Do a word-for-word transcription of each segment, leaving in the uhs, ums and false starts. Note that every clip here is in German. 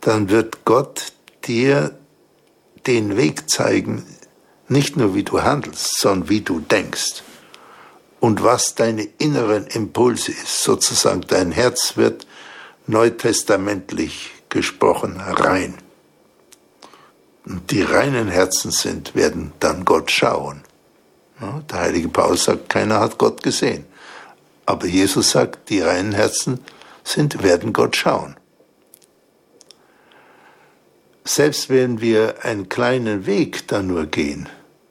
dann wird Gott dir den Weg zeigen, nicht nur wie du handelst, sondern wie du denkst. Und was deine inneren Impulse ist, sozusagen dein Herz wird neutestamentlich gesprochen rein. Und die reinen Herzen sind, werden dann Gott schauen. Ja, der heilige Paulus sagt, keiner hat Gott gesehen. Aber Jesus sagt, die reinen Herzen sind, werden Gott schauen. Selbst wenn wir einen kleinen Weg da nur gehen,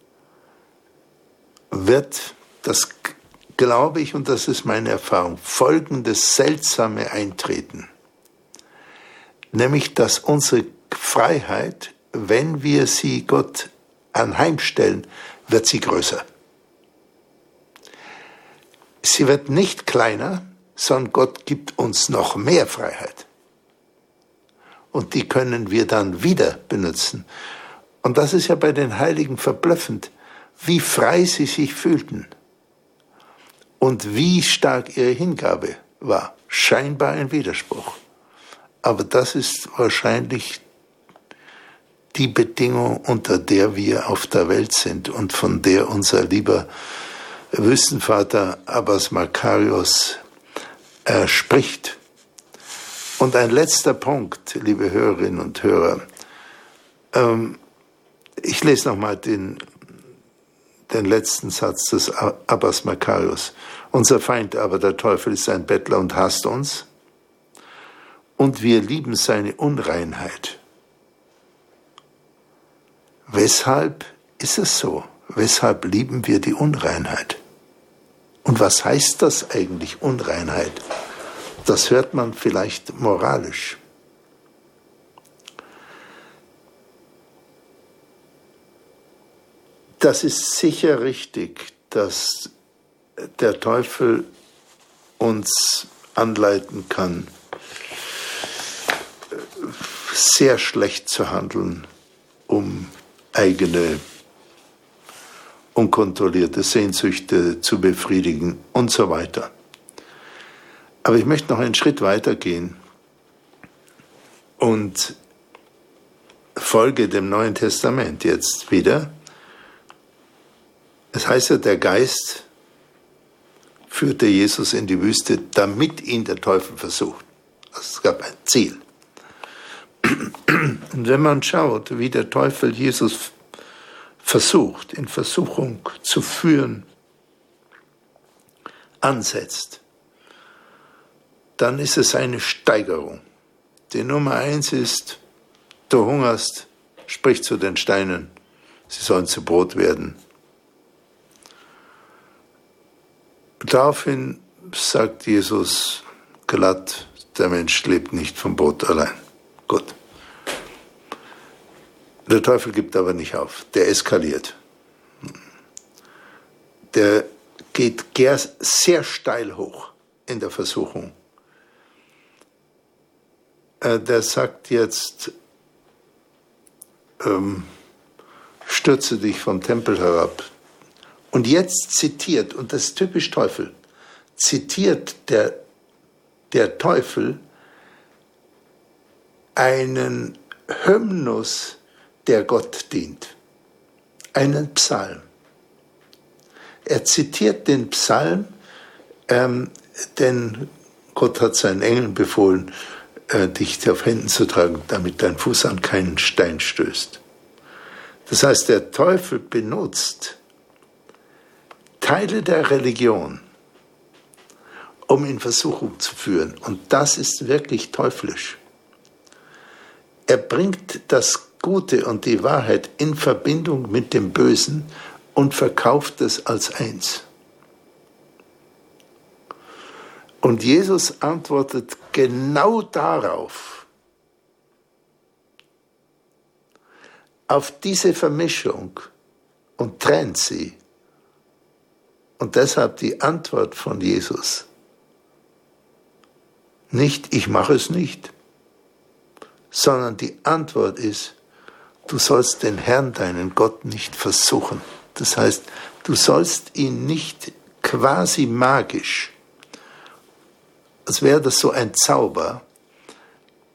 wird, das glaube ich, und das ist meine Erfahrung, folgendes Seltsame eintreten. Nämlich, dass unsere Freiheit, wenn wir sie Gott anheimstellen, wird sie größer. Sie wird nicht kleiner, sondern Gott gibt uns noch mehr Freiheit. Und die können wir dann wieder benutzen. Und das ist ja bei den Heiligen verblüffend, wie frei sie sich fühlten und wie stark ihre Hingabe war. Scheinbar ein Widerspruch. Aber das ist wahrscheinlich die Bedingung, unter der wir auf der Welt sind und von der unser lieber Wüstenvater Abbas Makarios äh, spricht. Und ein letzter Punkt, liebe Hörerinnen und Hörer. Ähm, ich lese nochmal den, den letzten Satz des Abbas Makarios. Unser Feind aber, der Teufel, ist ein Bettler und hasst uns. Und wir lieben seine Unreinheit. Weshalb ist es so? Weshalb lieben wir die Unreinheit? Und was heißt das eigentlich, Unreinheit? Das hört man vielleicht moralisch. Das ist sicher richtig, dass der Teufel uns anleiten kann, sehr schlecht zu handeln, um eigene unkontrollierte Sehnsüchte zu befriedigen und so weiter. Aber ich möchte noch einen Schritt weiter gehen und folge dem Neuen Testament jetzt wieder. Es heißt ja, der Geist führte Jesus in die Wüste, damit ihn der Teufel versucht. Also es gab ein Ziel. Und wenn man schaut, wie der Teufel Jesus versucht, in Versuchung zu führen, ansetzt, dann ist es eine Steigerung. Die Nummer eins ist, du hungerst, sprich zu den Steinen, sie sollen zu Brot werden. Daraufhin sagt Jesus glatt, der Mensch lebt nicht vom Brot allein. Gut. Der Teufel gibt aber nicht auf, der eskaliert. Der geht sehr steil hoch in der Versuchung. Der sagt jetzt, ähm, stürze dich vom Tempel herab. Und jetzt zitiert, und das ist typisch Teufel, zitiert der, der Teufel einen Hymnus, der Gott dient, einen Psalm. Er zitiert den Psalm, ähm, denn Gott hat seinen Engeln befohlen, äh, dich auf Händen zu tragen, damit dein Fuß an keinen Stein stößt. Das heißt, der Teufel benutzt Teile der Religion, um in Versuchung zu führen. Und das ist wirklich teuflisch. Er bringt das Gute und die Wahrheit in Verbindung mit dem Bösen und verkauft es als eins. Und Jesus antwortet genau darauf, auf diese Vermischung und trennt sie. Und deshalb die Antwort von Jesus, nicht ich mache es nicht, sondern die Antwort ist, du sollst den Herrn, deinen Gott, nicht versuchen. Das heißt, du sollst ihn nicht quasi magisch, als wäre das so ein Zauber,